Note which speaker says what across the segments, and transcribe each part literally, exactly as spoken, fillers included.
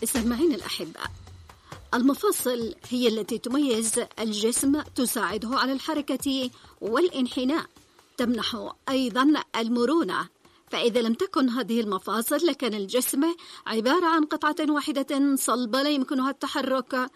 Speaker 1: سامعين الأحباء، المفاصل هي التي تميز الجسم، تساعده على الحركة والانحناء، تمنح أيضا المرونة. فإذا لم تكن هذه المفاصل لكان الجسم عبارة عن قطعة واحدة صلبة لا يمكنها التحرك،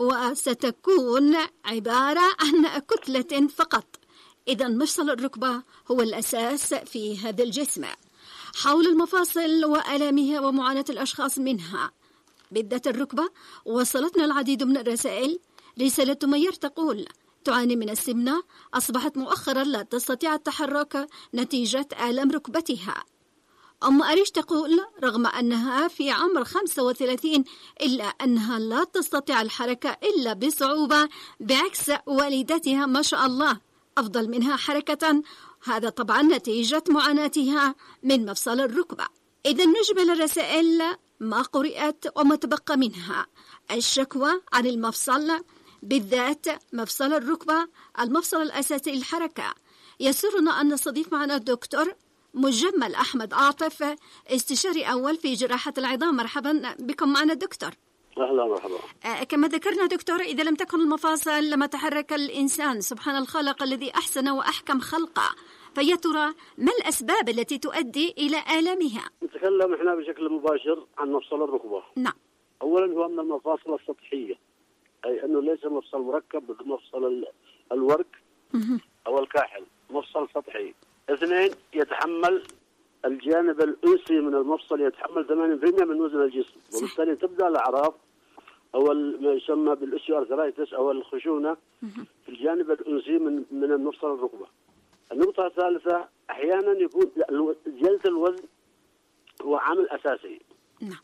Speaker 1: وستكون عبارة عن كتلة فقط. إذا مفصل الركبة هو الأساس في هذا الجسم. حول المفاصل وآلامها ومعاناة الأشخاص منها بالذات الركبة وصلتنا العديد من الرسائل. رسالة مير تقول: تعاني من السمنة، أصبحت مؤخرا لا تستطيع التحرك نتيجة آلام ركبتها. أم أريش تقول: رغم أنها في عمر خمسة وثلاثين إلا أنها لا تستطيع الحركة إلا بصعوبة، بعكس والدتها ما شاء الله أفضل منها حركة. هذا طبعا نتيجة معاناتها من مفصل الركبة. إذا نجمل الرسائل ما قرأت وما تبقى منها الشكوى عن المفصل، بالذات مفصل الركبة المفصل الأساسي للحركة. يسرنا أن نستضيف معنا الدكتور مجمل أحمد عاطف، استشاري أول في جراحة العظام. مرحبا بكم معنا دكتور.
Speaker 2: أهلا مرحبا.
Speaker 1: آه كما ذكرنا دكتور، إذا لم تكن المفاصل لما تحرك الإنسان. سبحان الخالق الذي أحسن وأحكم خلقه. فيا ترى ما الأسباب التي تؤدي إلى آلامها؟
Speaker 2: نتكلم إحنا بشكل مباشر عن مفصل الركبة.
Speaker 1: نعم.
Speaker 2: أولا هو من المفاصل السطحية، أي أنه ليس مفصل مركب مثل مفصل الورك أو الكاحل، مفصل سطحي. اثنين، يتحمل الجانب الأنسي من المفصل يتحمل ثمانين بالمئة من وزن الجسم، وبالتالي تبدأ الأعراض أو ما يسمى بالأوستيوارثرايتس أو الخشونة في الجانب الأنسي من من المفصل الركبة. النقطة الثالثة، أحيانا يكون زيادة الوزن هو عامل أساسي.
Speaker 1: نعم.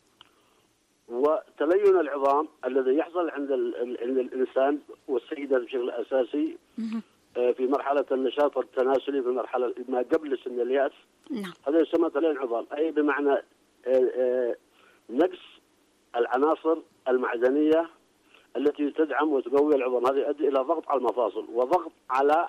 Speaker 2: وتلين العظام الذي يحصل عند عند الإنسان والسيدة بشكل أساسي في مرحلة النشاط التناسلي، في مرحلة ما قبل سن اليأس.
Speaker 1: نعم.
Speaker 2: هذا يسمى تلين عظام، أي بمعنى نقص العناصر المعدنية التي تدعم وتقوي العظام. هذا يؤدي إلى ضغط على المفاصل وضغط على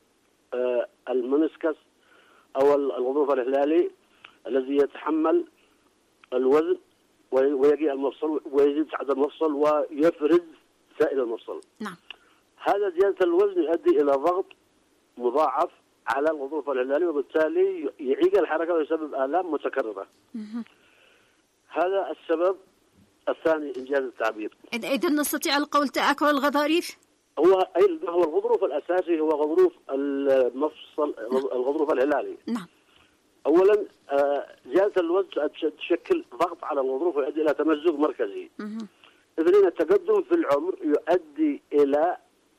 Speaker 2: المنسكس أو الغضروف الهلالي الذي يتحمل الوزن ويجي المفصل ويزيد تحت المفصل ويفرز سائل المفصل.
Speaker 1: نعم.
Speaker 2: هذا زيادة الوزن يؤدي إلى ضغط مضاعف على الغضروف الهلالي، وبالتالي يعيق الحركة ويسبب آلام متكررة.
Speaker 1: مه.
Speaker 2: هذا السبب الثاني إنجاز التعبير.
Speaker 1: إذا نستطيع القول تآكل الغضاريف؟
Speaker 2: هو هو الغضروف الأساسي هو غضروف المفصل، الغضروف الهلالي.
Speaker 1: نعم.
Speaker 2: أولا زيادة الوزن تشكل ضغط على الغضروف ويؤدي إلى تمزق مركزي. اثنين، التقدم في العمر يؤدي إلى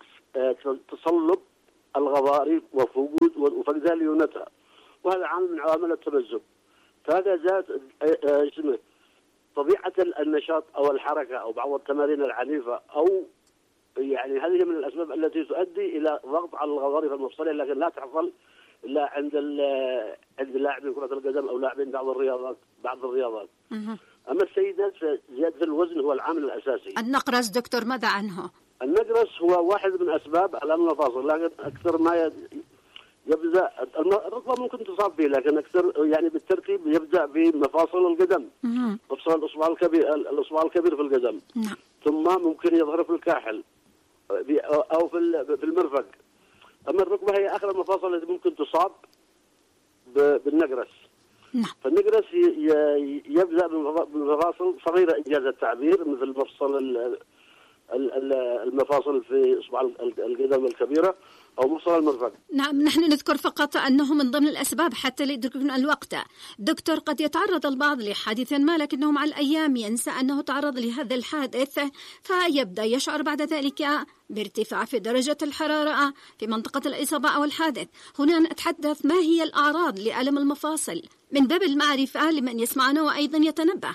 Speaker 2: تصلب الغضاريف وفقود وفقدان ليونتها، وهذا عامل من عوامل التمزق. فهذا زاد اسمه طبيعة النشاط أو الحركة أو بعض التمارين العنيفة، أو يعني هذه من الأسباب التي تؤدي إلى ضغط على الغضاريف المفصلية، لكن لا تحصل إلا عند عند لاعبين كرة القدم أو لاعبين بعض الرياضات بعض الرياضات.
Speaker 1: مه.
Speaker 2: أما السيدات زيادة الوزن هو العامل الأساسي.
Speaker 1: النقرس دكتور ماذا عنه؟
Speaker 2: النقرس هو واحد من أسباب آلام المفاصل، لكن أكثر ما يبدأ الركبة ممكن تصاب به، لكن أكثر يعني بالترتيب يبدأ بمفاصل القدم، مفصل الأصبع الكبير الأصبع الكبير في القدم.
Speaker 1: نعم.
Speaker 2: ثم ممكن يظهر في الكاحل أو في في المرفق. أما الركبة هي آخر المفاصل التي ممكن تصاب بالنقرس.
Speaker 1: نعم.
Speaker 2: فالنقرس يبدأ بمفاصل صغيرة إنجاز التعبير، مثل مفصل المفاصل في إصبع القدم الكبيرة أو مفصل المرفق.
Speaker 1: نعم. نحن نذكر فقط أنه من ضمن الأسباب حتى ليدركنا الوقت. دكتور، قد يتعرض البعض لحادث ما لكنه مع الأيام ينسى أنه تعرض لهذا الحادث، فيبدأ يشعر بعد ذلك بارتفاع في درجة الحرارة في منطقة الإصابة أو الحادث. هنا نتحدث ما هي الأعراض لألم المفاصل من باب المعرفة لمن يسمعنا وأيضا يتنبه.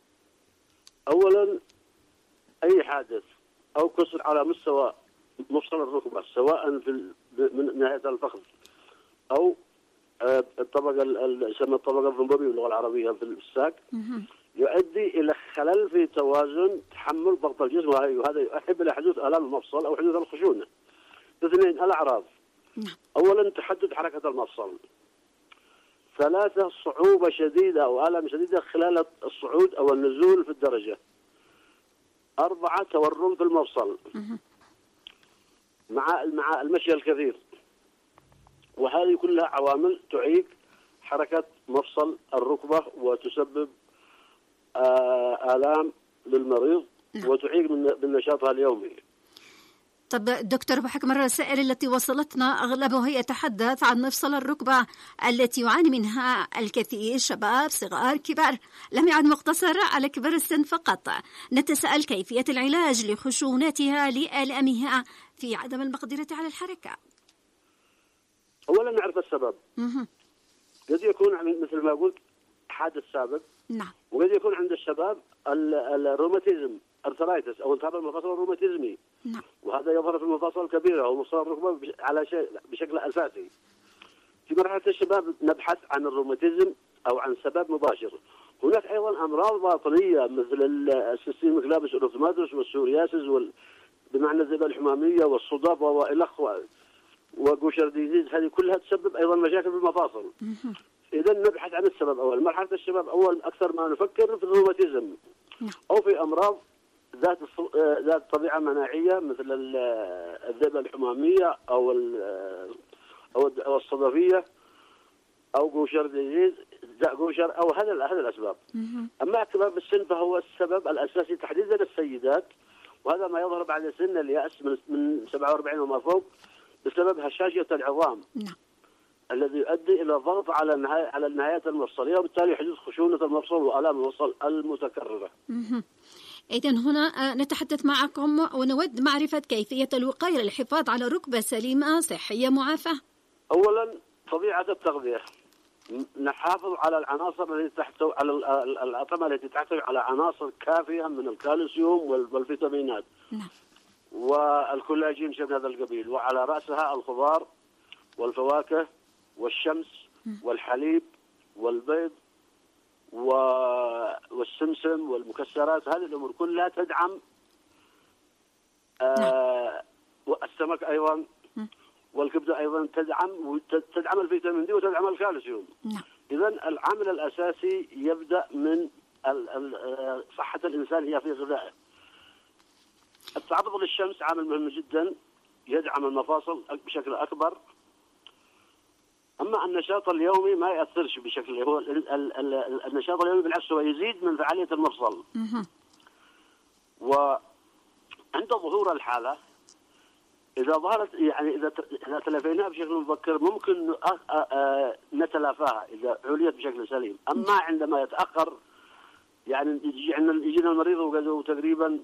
Speaker 2: أولا، أي حادث أو كسر على مستوى مفصل الركبة، سواء في من ناحية الفخذ أو الطبقة يسمى الطبقة الضمبرية باللغة العربية في الساق، يؤدي إلى خلل في توازن تحمل ضغط الجسم، وهذا يؤهب إلى حدوث آلام المفصل أو حدوث الخشونة. اثنين، الأعراض. أولا، تحدد حركة المفصل. ثلاثة، صعوبة شديدة أو آلام شديدة خلال الصعود أو النزول في الدرجة. أربعة تورم في المفصل مع مع المشي الكثير، وهذه كلها عوامل تعيق حركة مفصل الركبة وتسبب آلام للمريض وتعيق من نشاطها اليومي.
Speaker 1: طب دكتور، بحكم الرسائل التي وصلتنا أغلبها يتحدث عن مفصل الركبة التي يعاني منها الكثير، شباب صغار كبار، لم يعد مقتصر على كبر السن فقط. نتساءل كيفية العلاج لخشونتها لآلامها في عدم المقدرة على الحركة.
Speaker 2: أولا نعرف السبب. قد يكون مثل ما قلت حادث سابق.
Speaker 1: نعم.
Speaker 2: وقد يكون عند الشباب الروماتيزم ارثرايتس او التهاب المفاصل الروماتيزمي.
Speaker 1: نعم.
Speaker 2: وهذا يظهر في المفاصل الكبيره او مفصل الركبه على شيء بشكل اساسي. في مرحله الشباب نبحث عن الروماتيزم او عن سبب مباشر. هناك ايضا امراض باطنيه مثل السيستيميك لابس اورثوماتوس والسورياسيس وال... بمعنى الذبه الحماميه والصدف والخ وجوشر ديزيز، هذه كلها تسبب ايضا مشاكل في المفاصل. إذا نبحث عن السبب أول. مرحلة الشباب أول أكثر ما نفكر في الروماتيزم أو في أمراض ذات ذات طبيعة مناعية مثل الذبة الحمامية أو أو الصدفية أو جوشر ديزيز جوشر أو هذا هذا الأسباب. أما كبار بالسن فهو السبب الأساسي تحديدا السيدات، وهذا ما يظهر بعد سن اليأس من سبعة وأربعين وما فوق بسبب هشاشة العظام. نعم. الذي يؤدي إلى ضغط على النهاية على النهايات المفصلية وبالتالي يحدث خشونة المفصل وآلام المفصل المتكررة.
Speaker 1: إذن هنا نتحدث معكم ونود معرفة كيفية الوقاية للحفاظ على ركبة سليمة صحية معافاة.
Speaker 2: أولا طبيعة التغذية، نحافظ على العناصر التي تحتوي على الأطعمة التي تحتوي على عناصر كافية من الكالسيوم والفيتامينات. نعم. والكولاجين شيء من هذا القبيل، وعلى رأسها الخضار والفواكه والشمس والحليب والبيض والسمسم والمكسرات. هذه الأمور كلها تدعم آه والسمك أيضا والكبدة أيضا تدعم تدعم الفيتامين دي وتدعم الكالسيوم. إذن العامل الأساسي يبدأ من صحة الإنسان هي في غذائه. التعرض للشمس عامل مهم جدا يدعم المفاصل بشكل أكبر. أما النشاط اليومي ما يأثرش بشكل، هو النشاط اليومي بالعكس هو يزيد من فعالية المفصل. وعند ظهور الحالة إذا ظهرت يعني إذا إذا تلافيناها بشكل مبكر ممكن نتلافاها إذا عليت بشكل سليم. أما عندما يتأخر يعني يجي عندنا يجينا المريض وقالوا تقريبا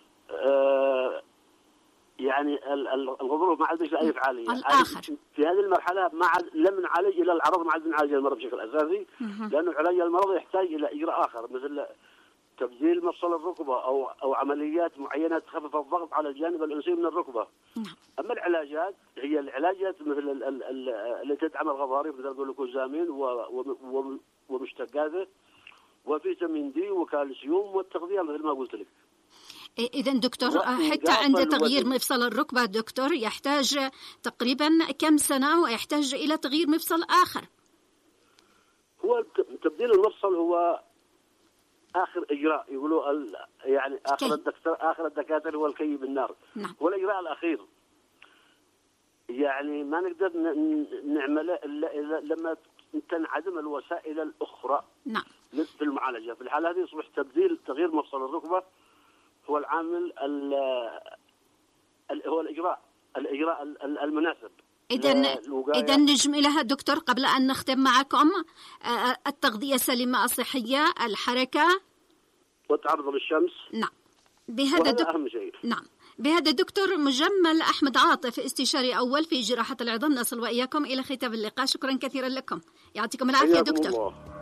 Speaker 2: يعني الغضروف ما عاد له اي فعاليه.
Speaker 1: الآخر.
Speaker 2: في هذه المرحله ما عاد لم نعالج الى العرض، ما عاد نعالج المرض بشكل اساسي، لانه علاج المرض يحتاج الى اجراء اخر مثل تبديل مفصل الركبه او او عمليات معينه تخفف الضغط على الجانب الانسي من الركبه. اما العلاجات هي العلاجات مثل اللي تدعم الغضاريف مثل الجلوكوزامين ومشتقاته وفيتامين دي وكالسيوم والتغذيه مثل ما قلت لك.
Speaker 1: إذن دكتور حتى عند تغيير مفصل الركبة دكتور يحتاج تقريبا كم سنة ويحتاج إلى تغيير مفصل آخر؟
Speaker 2: هو تبديل المفصل هو آخر إجراء، يقولوا يعني آخر الدكتور آخر الدكاترة هو الكي بالنار. نعم. هو الإجراء الأخير. يعني ما نقدر نعمله إلا إذا لما تنعدم الوسائل الأخرى. نعم. في المعالجة. في الحالة هذه يصبح تبديل تغيير مفصل الركبة هو العامل ال هو الإجراء الإجراء المناسب.
Speaker 1: إذن إذن نجملها دكتور قبل أن نختم معكم: التغذية السليمة الصحية، الحركة
Speaker 2: والتعرض للشمس.
Speaker 1: نعم. بهذا دك...
Speaker 2: أهم شيء.
Speaker 1: نعم. بهذا دكتور مجمل أحمد عاطف، استشاري أول في جراحة العظام، نصل وإياكم إلى ختام اللقاء. شكرا كثيرا لكم، يعطيكم العافية دكتور. الله.